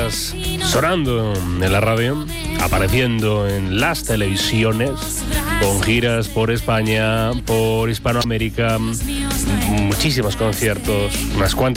décadas sonando en la radio, apareciendo en las televisiones, con giras por España, por Hispanoamérica, muchísimos conciertos, unas cuantas